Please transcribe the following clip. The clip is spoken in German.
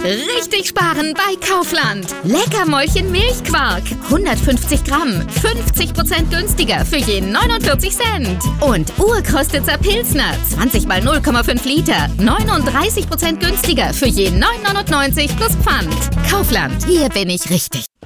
Richtig sparen bei Kaufland. Leckermäulchen Milchquark. 150 Gramm. 50% günstiger für je 49 Cent. Und Urkrostitzer Pilsner. 20 mal 0,5 Liter. 39% günstiger für je 9,99 plus Pfand. Kaufland. Hier bin ich richtig.